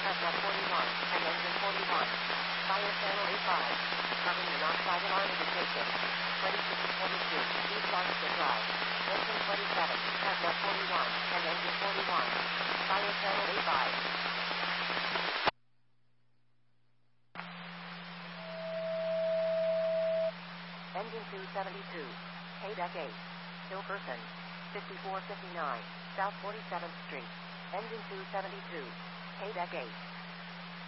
Hazmat 41, and engine 41. Fire channel A5. Carbon monoxide alarm indication. 2642, East Larkspur Drive. Engine 27, Hazmat 41, and engine 41. Fire channel A5. Engine 272, Haydeck 8. Hillperson, 5459, South 47th Street. Engine 272, Haydeck 8.